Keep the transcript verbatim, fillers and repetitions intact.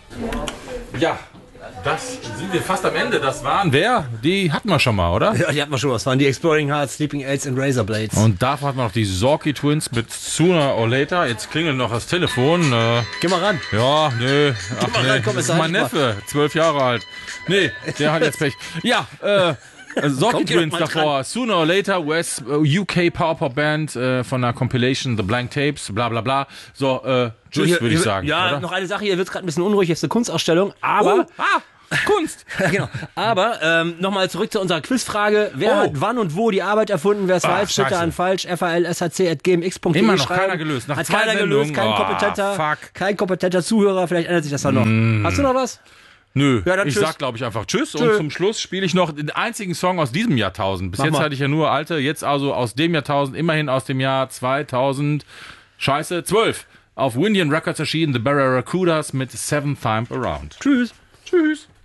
Ja, das sind wir fast am Ende. Das waren wer? Die hatten wir schon mal, oder? Ja, die hatten wir schon. Das waren die Exploring Hearts, Sleeping Aids und Razor Blades. Und davor hatten wir noch die Zorky Twins mit Sooner or Later. Jetzt klingelt noch das Telefon. Äh, Geh mal ran. ja, nö. Ach, mal nee. ran, komm, das es ist mein sei Neffe, zwölf Jahre alt. Nee, der hat jetzt Pech. Ja, äh... Zorky Komm, geh doch Twins mal davor, dran. Sooner or Later, U S, äh, U K Power Pop Band äh, von der Compilation The Blank Tapes, bla bla bla. So, äh, tschüss, Hier- würde ich hier- sagen. Ja, oder? noch eine Sache, hier wird gerade ein bisschen unruhig, ist eine Kunstausstellung, aber... Oh, ah, Kunst! Ja, genau. Aber ähm, nochmal zurück zu unserer Quizfrage. Wer Oh. hat wann und wo die Arbeit erfunden? Wer es Ah, weiß, bitte scheiße. an falsch. F A L S H C at g m x punkt d e Immer noch schreiben. keiner gelöst. Nach Hat zwei keiner gelöst, Sendungen. kein Oh, kompetenter, fuck. kein kompetenter Zuhörer. Vielleicht ändert sich das dann noch. Hast du noch was? Nö, Ja, dann ich tschüss. sag, glaube ich, einfach Tschüss. Tschö. Und zum Schluss spiele ich noch den einzigen Song aus diesem Jahrtausend. Bis Mach jetzt mal. hatte ich ja nur alte, jetzt also aus dem Jahrtausend, immerhin aus dem Jahr zweitausend, scheiße, zwölf. Auf Windian Records erschienen, The Barracudas mit Seven Time Around. Tschüss. Tschüss.